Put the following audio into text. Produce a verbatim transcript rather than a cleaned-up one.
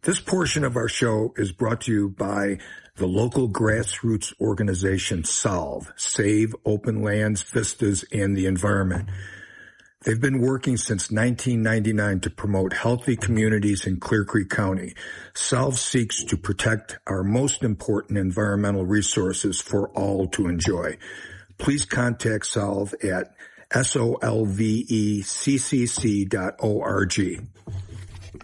This portion of our show is brought to you by the local grassroots organization SOLVE, Save Open Lands, Vistas, and the Environment. They've been working since nineteen ninety-nine to promote healthy communities in Clear Creek County. SOLVE seeks to protect our most important environmental resources for all to enjoy. Please contact SOLVE at S O L V E C C C dot O R G.